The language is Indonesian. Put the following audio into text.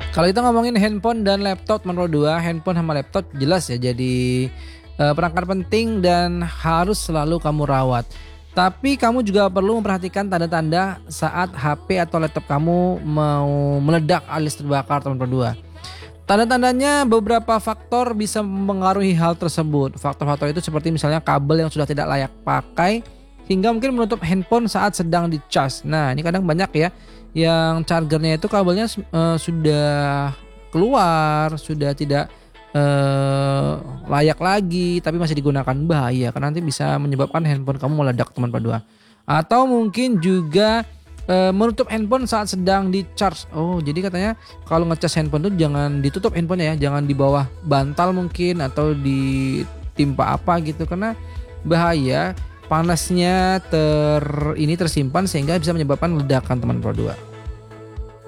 Kalau kita ngomongin handphone dan laptop teman Pro 2, handphone sama laptop jelas ya jadi perangkat penting dan harus selalu kamu rawat. Tapi kamu juga perlu memperhatikan tanda-tanda saat HP atau laptop kamu mau meledak alias terbakar teman Pro 2. Tanda-tandanya beberapa faktor bisa mempengaruhi hal tersebut. Faktor-faktor itu seperti misalnya kabel yang sudah tidak layak pakai hingga mungkin menutup handphone saat sedang dicas. Nah, ini kadang banyak ya yang chargernya itu kabelnya sudah keluar, sudah tidak layak lagi tapi masih digunakan, bahaya karena nanti bisa menyebabkan handphone kamu meledak teman Pro 2. Atau mungkin juga menutup handphone saat sedang di charge. Oh, jadi katanya kalau ngecas handphone tuh jangan ditutup handphonenya ya, jangan di bawah bantal mungkin atau ditimpa apa gitu karena bahaya, panasnya ini tersimpan sehingga bisa menyebabkan ledakan teman Pro 2.